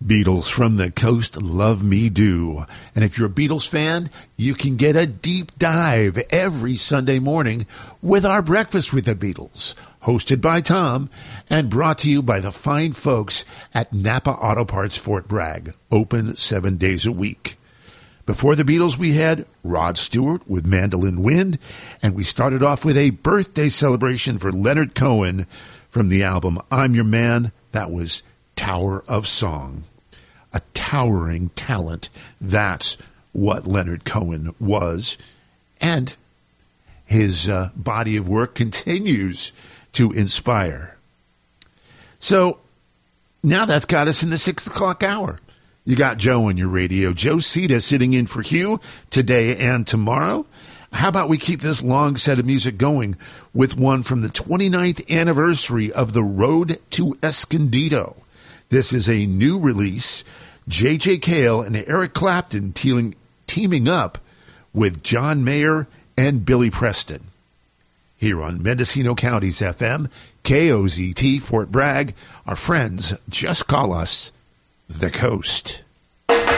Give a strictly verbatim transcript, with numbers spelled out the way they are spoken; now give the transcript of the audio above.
Beatles from the Coast, Love Me Do. And if you're a Beatles fan, you can get a deep dive every Sunday morning with our Breakfast with the Beatles, hosted by Tom and brought to you by the fine folks at Napa Auto Parts Fort Bragg, open seven days a week. Before the Beatles, we had Rod Stewart with Mandolin Wind, and we started off with a birthday celebration for Leonard Cohen from the album I'm Your Man. That was Tower of Song. A towering talent. That's what Leonard Cohen was. And his uh, body of work continues to inspire. So now that's got us in the six o'clock hour. You got Joe on your radio. Joe Cita sitting in for Hugh today and tomorrow. How about we keep this long set of music going with one from the twenty-ninth anniversary of The Road to Escondido. This is a new release. J J Cale and Eric Clapton teaming, teaming up with John Mayer and Billy Preston. Here on Mendocino County's F M, K O Z T, Fort Bragg, our friends just call us The Coast.